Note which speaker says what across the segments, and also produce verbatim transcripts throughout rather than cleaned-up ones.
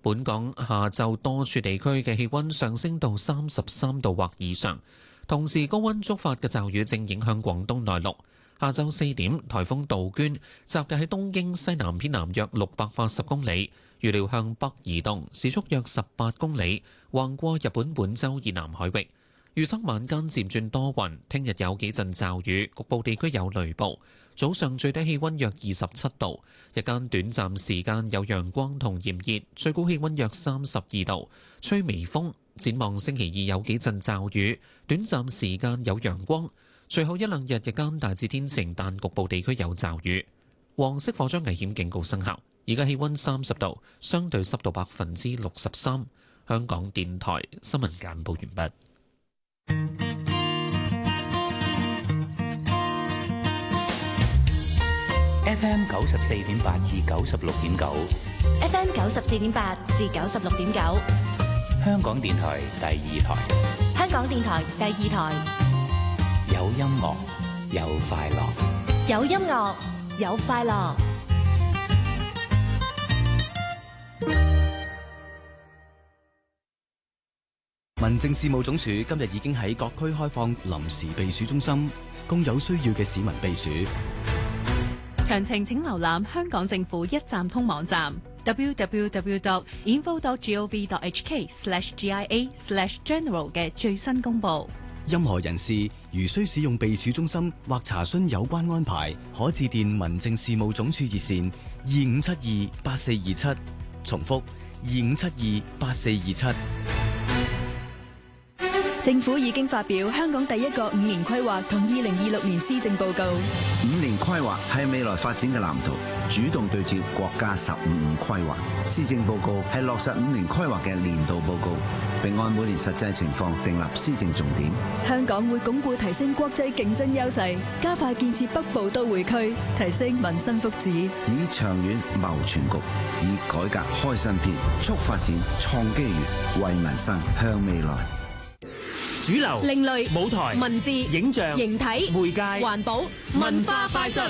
Speaker 1: 本港下晝多處地區嘅氣溫上升到三十三度或以上，同時高溫觸發嘅驟雨正影響廣東內陸。下晝四點，颱風杜鵑集結喺東京西南偏南約六百八十公里，預料向北移動，時速約十八公里，橫過日本本州以南海域。預測晚間漸轉多雲，聽日有幾陣驟雨，局部地區有雷暴。早上最低氣溫約二十七度，日間短暫時間有陽光同炎熱，最高氣溫約三十二度，吹微風。展望星期二有幾陣驟雨，短暫時間有陽光，隨後一兩日日間大致天晴，但局部地區有驟雨。黃色火災危險警告生效。而家氣溫三十度，相對濕度百分之六十三。香港電台新聞簡報完畢。
Speaker 2: F M 九十四點八至九十六點九
Speaker 3: ，F M 九十四點八至九十六點九，
Speaker 2: 香港電台第二台，
Speaker 3: 香港電台第二台，
Speaker 2: 有音樂，有快樂，
Speaker 3: 有音樂，有快樂。
Speaker 4: 民政事務總署今日已經喺各區開放臨時避暑中心，供有需要嘅市民避暑。
Speaker 5: 詳情請瀏覽香港政府一站通網站 double-u double-u double-u dot info dot gov dot h k slash g i a slash general 嘅最新公佈。
Speaker 4: 任何人士如需使用避暑中心或查詢有關安排，可致電民政事務總署熱線二五七二八四二七，重複二五七二八四二七。
Speaker 6: 政府已經發表香港第一個五年規劃同二零二六年施政報告。
Speaker 7: 五年規劃係未來發展嘅藍圖，主動對接國家十五五規劃。施政報告係落實五年規劃嘅年度報告，並按每年實際情況訂立施政重點。
Speaker 6: 香港會鞏固提升國際競爭優勢，加快建設北部都會區，提升民生福祉，
Speaker 7: 以長遠謀全局，以改革開新篇，促發展創機遇，為民生向未來。
Speaker 8: 主流、
Speaker 3: 另類、
Speaker 8: 舞台、
Speaker 3: 文字、
Speaker 8: 影像、
Speaker 3: 形體、
Speaker 8: 媒介、
Speaker 3: 環保、文化快訊。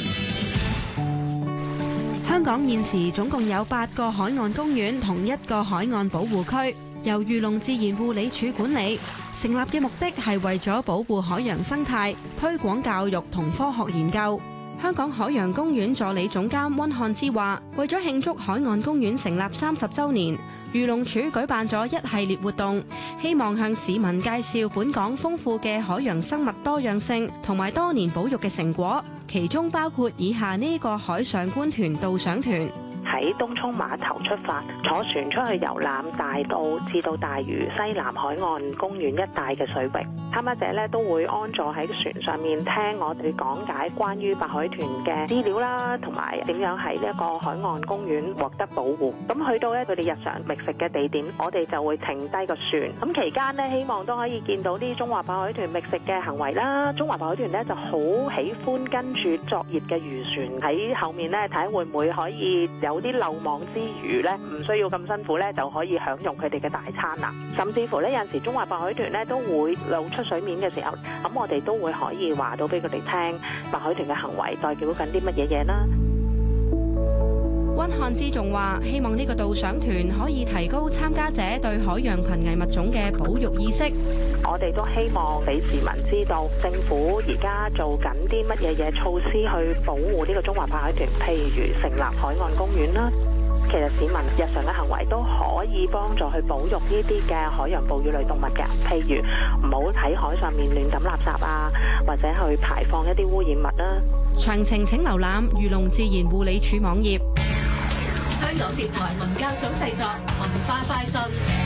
Speaker 9: 香港現時總共有八個海岸公園同一個海岸保護區，由漁農自然護理署管理。成立嘅目的係為咗保護海洋生態，推廣教育同科學研究。香港海洋公園助理總監溫漢之話，為咗慶祝海岸公園成立三十週年，漁農署舉辦咗一系列活動，希望向市民介紹本港豐富嘅海洋生物多樣性同埋多年保育嘅成果，其中包括以下呢個海上觀團導賞團。
Speaker 10: 喺東涌碼頭出發，坐船出去遊覽大澳至到大嶼西南海岸公園一帶嘅水域。參加者咧都會安坐喺船上面聽我哋講解關於白海豚嘅資料啦，同埋點樣喺呢一個海岸公園獲得保護。咁去到咧佢哋日常覓食嘅地點，我哋就會停低個船。咁期間呢，希望都可以見到啲中華白海豚覓食嘅行為啦。中華白海豚咧就好喜歡跟住作業嘅漁船喺後面咧睇會唔會可以有啲漏網之魚咧，唔需要咁辛苦咧，就可以享用佢哋嘅大餐啦。甚至乎咧，有陣時中華白海豚咧都會露出水面嘅時候，咁我哋都會可以話到俾佢哋聽，白海豚嘅行為代表緊啲乜嘢嘢啦。
Speaker 9: 溫漢之仲話，希望呢個導賞團可以提高參加者對海洋瀕危物種嘅保育意識。
Speaker 10: 我哋都希望俾市民知道，政府而家做緊啲乜嘢嘢措施去保護呢個中華白海豚，譬如成立海岸公園啦。其實市民日常嘅行為都可以幫助去保育呢啲嘅海洋哺乳類動物嘅，譬如唔好喺海上面亂抌垃圾啊，或者去排放一啲污染物啦。
Speaker 9: 詳情請瀏覽漁農自然護理署網頁。
Speaker 3: 香港電台文教組製作文化快訊。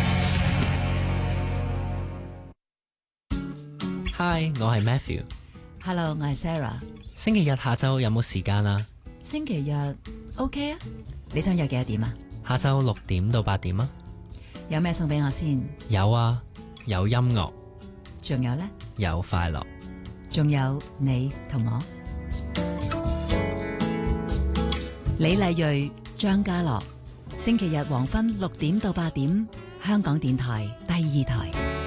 Speaker 11: Hi， 我係 Matthew。
Speaker 12: Hello， 我係 Sarah。
Speaker 11: 星期日下晝有冇時間啊？
Speaker 12: 星期日 OK 啊？你想約幾多點啊？
Speaker 11: 下晝六點到八點啊。
Speaker 12: 有咩送俾我先？
Speaker 11: 有啊，有音樂。
Speaker 12: 仲有呢？
Speaker 11: 有快樂。
Speaker 12: 仲有你同我。李麗蕊、張家樂，星期日黃昏六點到八點，香港電台第二台。